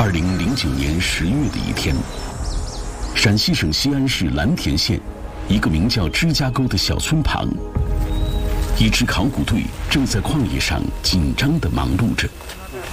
2009年10月的一天，陕西省西安市蓝田县一个名叫支家沟的小村旁，一支考古队正在旷野上紧张地忙碌着。